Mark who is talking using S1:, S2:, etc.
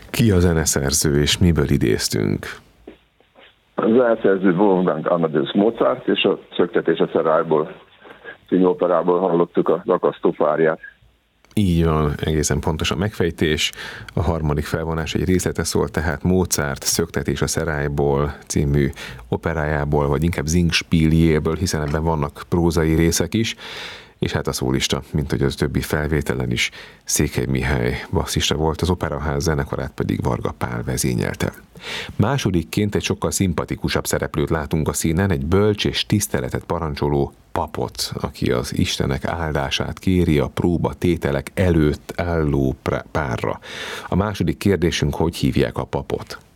S1: Ki a zeneszerző, és miből idéztünk?
S2: Az zeneszerző Wolfgang Amadeus Mozart, és a Szöktetés a Szerályból című operából hallottuk a Lakasztópárját.
S1: Így van, egészen pontos a megfejtés. A harmadik felvonás egy részlete szól, tehát Mozart Szöktetés a Szerályból című operájából, vagy inkább Singspieljéből, hiszen ebben vannak prózai részek is, és hát a szólista, mint hogy az többi felvételen is, Székely Mihály basszista volt, az Operaház zenekarát pedig Varga Pál vezényelte. Másodikként egy sokkal szimpatikusabb szereplőt látunk a színen, egy bölcs és tiszteletet parancsoló papot, aki az Istenek áldását kéri a próba tételek előtt álló párra. A második kérdésünk, hogy hívják a papot?